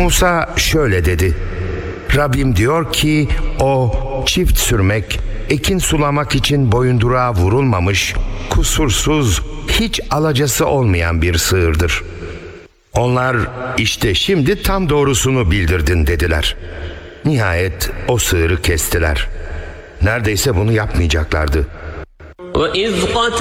Musa şöyle dedi: Rabbim diyor ki o çift sürmek, ekin sulamak için boyundurağa vurulmamış, kusursuz, hiç alacası olmayan bir sığırdır. Onlar işte şimdi tam doğrusunu bildirdin dediler. Nihayet o sığırı kestiler. Neredeyse bunu yapmayacaklardı. وَإِذْ